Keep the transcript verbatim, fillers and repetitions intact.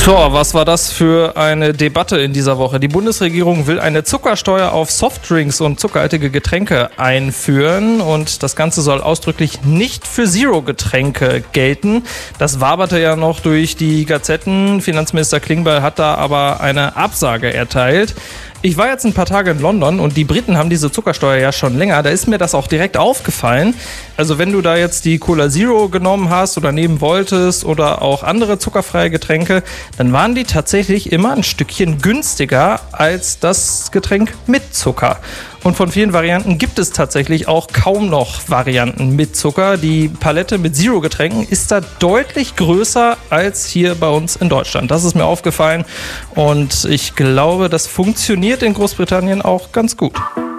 Tja, was war das für eine Debatte in dieser Woche? Die Bundesregierung will eine Zuckersteuer auf Softdrinks und zuckerhaltige Getränke einführen und das Ganze soll ausdrücklich nicht für Zero-Getränke gelten. Das waberte ja noch durch die Gazetten. Finanzminister Klingbeil hat da aber eine Absage erteilt. Ich war jetzt ein paar Tage in London und die Briten haben diese Zuckersteuer ja schon länger. Da ist mir das auch direkt aufgefallen. Also wenn du da jetzt die Cola Zero genommen hast oder nehmen wolltest oder auch andere zuckerfreie Getränke, dann waren die tatsächlich immer ein Stückchen günstiger als das Getränk mit Zucker. Und von vielen Varianten gibt es tatsächlich auch kaum noch Varianten mit Zucker. Die Palette mit Zero-Getränken ist da deutlich größer als hier bei uns in Deutschland. Das ist mir aufgefallen und ich glaube, das funktioniert in Großbritannien auch ganz gut.